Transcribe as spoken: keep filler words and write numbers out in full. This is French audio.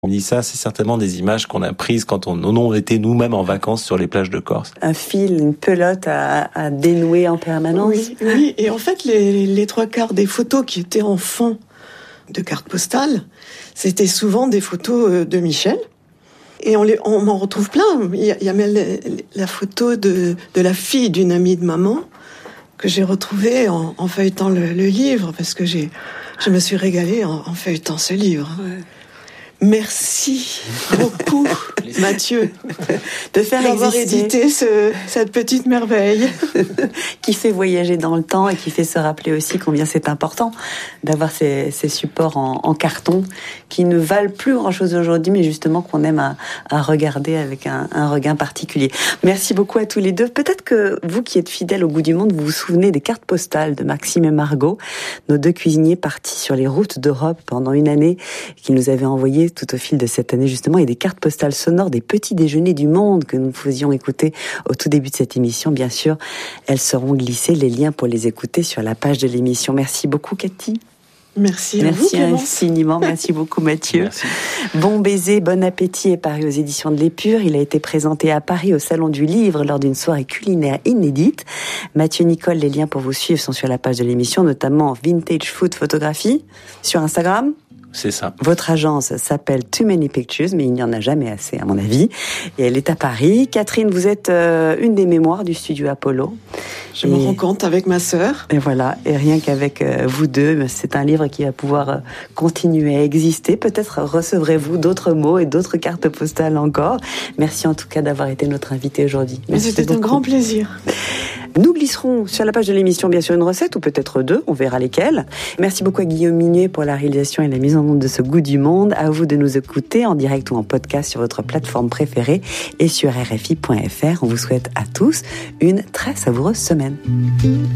On dit ça, c'est certainement des images qu'on a prises quand on, on était nous-mêmes en vacances sur les plages de Corse. Un fil, une pelote à, à dénouer en permanence. Oui, oui, et en fait, les, les trois quarts des photos qui étaient en fond de cartes postales, c'était souvent des photos de Michel. Et on, les, on m'en retrouve plein. Il y a, il y a même la, la photo de, de la fille d'une amie de maman que j'ai retrouvée en, en feuilletant le, le livre, parce que j'ai, je me suis régalée en, en feuilletant ce livre. Ouais. Merci beaucoup, Mathieu, de faire d'avoir édité ce, cette petite merveille qui fait voyager dans le temps et qui fait se rappeler aussi combien c'est important d'avoir ces, ces supports en, en carton qui ne valent plus grand-chose aujourd'hui, mais justement qu'on aime à, à regarder avec un, un regain particulier. Merci beaucoup à tous les deux. Peut-être que vous qui êtes fidèles au Goût du Monde, vous vous souvenez des cartes postales de Maxime et Margot, nos deux cuisiniers partis sur les routes d'Europe pendant une année, qui nous avaient envoyé tout au fil de cette année justement, et des cartes postales sonores des petits déjeuners du monde que nous faisions écouter au tout début de cette émission. Bien sûr, elles seront glissées, les liens pour les écouter sur la page de l'émission. Merci beaucoup, Cathy. Merci à Merci vous, Clémence. Infiniment. Merci beaucoup, Mathieu. Merci. Bon baiser, bon appétit est paru aux éditions de l'Épure. Il a été présenté à Paris au Salon du Livre lors d'une soirée culinaire inédite. Mathieu, Nicole, les liens pour vous suivre sont sur la page de l'émission, notamment Vintage Food Photographie sur Instagram. C'est ça. Votre agence s'appelle Too Many Pictures, mais il n'y en a jamais assez, à mon avis. Et elle est à Paris. Catherine, vous êtes euh, une des mémoires du studio Apollo. Je me rends compte avec ma sœur. Et voilà. Et rien qu'avec euh, vous deux, c'est un livre qui va pouvoir euh, continuer à exister. Peut-être recevrez-vous d'autres mots et d'autres cartes postales encore. Merci en tout cas d'avoir été notre invité aujourd'hui. Mais c'était beaucoup. Un grand plaisir. Nous glisserons sur la page de l'émission bien sûr une recette, ou peut-être deux, on verra lesquelles. Merci beaucoup à Guillaume Minier pour la réalisation et la mise en onde de ce Goût du Monde. À vous de nous écouter en direct ou en podcast sur votre plateforme préférée et sur R F I point F R. On vous souhaite à tous une très savoureuse semaine.